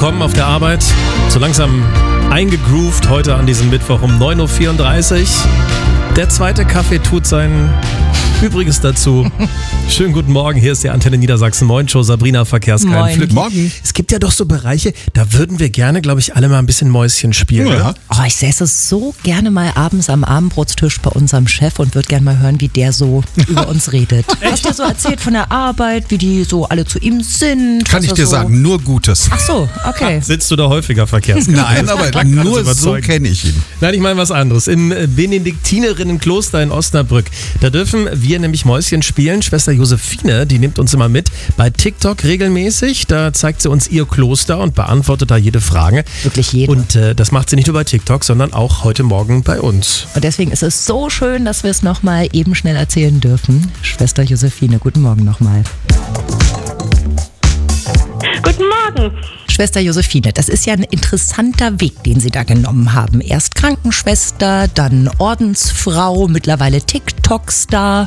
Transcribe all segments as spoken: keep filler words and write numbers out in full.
bekommen auf der Arbeit. So langsam eingegroovt heute an diesem Mittwoch um neun Uhr vierunddreißig. Der zweite Kaffee tut sein Übriges dazu. Schönen guten Morgen, hier ist die Antenne Niedersachsen Moin Show, Sabrina Verkehrskeim. Moin. Morgen. Es gibt ja doch so Bereiche, da würden wir gerne, glaube ich, alle mal ein bisschen Mäuschen spielen. Ja. Oder? Oh, ich säße so gerne mal abends am Abendbrotstisch bei unserem Chef und würde gerne mal hören, wie der so über uns redet. Was der so erzählt von der Arbeit, wie die so alle zu ihm sind. Kann ich dir so sagen, nur Gutes. Ach so, okay. Sitzt du da häufiger Verkehrskeim? Nein, aber nur so kenne ich ihn. Nein, ich meine was anderes. Im Benediktinerinnenkloster in Osnabrück, da dürfen wir nämlich Mäuschen spielen. Schwester Josephine, die nimmt uns immer mit bei TikTok regelmäßig. Da zeigt sie uns ihr Kloster und beantwortet da jede Frage. Wirklich jede. Und äh, das macht sie nicht nur bei TikTok, sondern auch heute Morgen bei uns. Und deswegen ist es so schön, dass wir es nochmal eben schnell erzählen dürfen. Schwester Josephine, guten Morgen nochmal. Guten Morgen. Schwester Josephine, das ist ja ein interessanter Weg, den Sie da genommen haben. Erst Krankenschwester, dann Ordensfrau, mittlerweile TikTok-Star.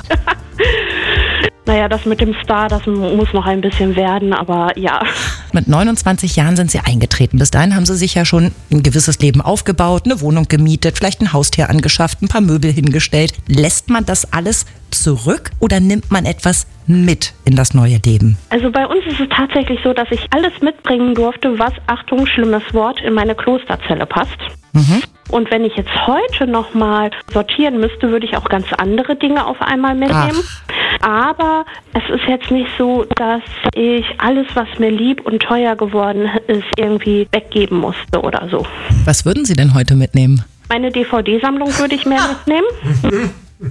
Naja, das mit dem Star, das muss noch ein bisschen werden, aber ja. Mit neunundzwanzig Jahren sind Sie eingetreten. Bis dahin haben Sie sich ja schon ein gewisses Leben aufgebaut, eine Wohnung gemietet, vielleicht ein Haustier angeschafft, ein paar Möbel hingestellt. Lässt man das alles zurück oder nimmt man etwas mit in das neue Leben? Also bei uns ist es tatsächlich so, dass ich alles mitbringen durfte, was, Achtung, schlimmes Wort, in meine Klosterzelle passt. Mhm. Und wenn ich jetzt heute nochmal sortieren müsste, würde ich auch ganz andere Dinge auf einmal mitnehmen. Ach. Aber es ist jetzt nicht so, dass ich alles, was mir lieb und teuer geworden ist, irgendwie weggeben musste oder so. Was würden Sie denn heute mitnehmen? Meine D V D-Sammlung würde ich mehr mitnehmen.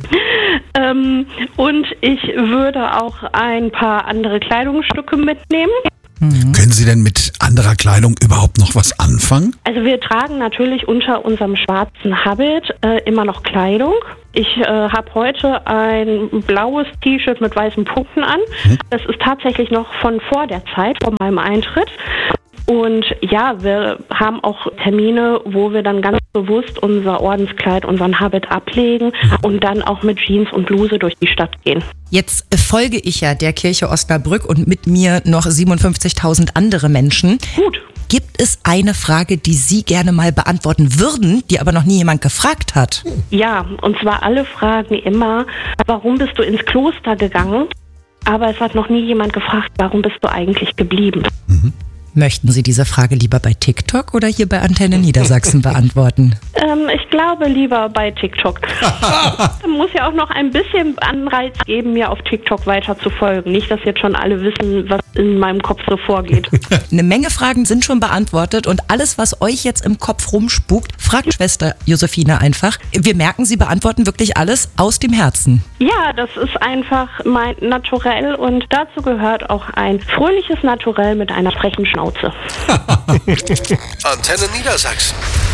ähm, und ich würde auch ein paar andere Kleidungsstücke mitnehmen. Mhm. Können Sie denn mit anderer Kleidung überhaupt noch was anfangen? Also wir tragen natürlich unter unserem schwarzen Habit äh, immer noch Kleidung. Ich äh, habe heute ein blaues T-Shirt mit weißen Punkten an. Mhm. Das ist tatsächlich noch von vor der Zeit, vor meinem Eintritt. Und ja, wir haben auch Termine, wo wir dann ganz bewusst unser Ordenskleid, unseren Habit ablegen und dann auch mit Jeans und Bluse durch die Stadt gehen. Jetzt folge ich ja der Kirche Osnabrück und mit mir noch siebenundfünfzigtausend andere Menschen. Gut. Gibt es eine Frage, die Sie gerne mal beantworten würden, die aber noch nie jemand gefragt hat? Ja, und zwar alle fragen immer, warum bist du ins Kloster gegangen? Aber es hat noch nie jemand gefragt, warum bist du eigentlich geblieben? Mhm. Möchten Sie diese Frage lieber bei TikTok oder hier bei Antenne Niedersachsen beantworten? Ähm, ich glaube lieber bei TikTok. Da muss ja auch noch ein bisschen Anreiz geben, mir auf TikTok weiter zu folgen. Nicht, dass jetzt schon alle wissen, was in meinem Kopf so vorgeht. Eine Menge Fragen sind schon beantwortet und alles, was euch jetzt im Kopf rumspukt, fragt Schwester Josephine einfach. Wir merken, Sie beantworten wirklich alles aus dem Herzen. Ja, das ist einfach mein Naturell und dazu gehört auch ein fröhliches Naturell mit einer frechen Schnauze. Antenne Niedersachsen.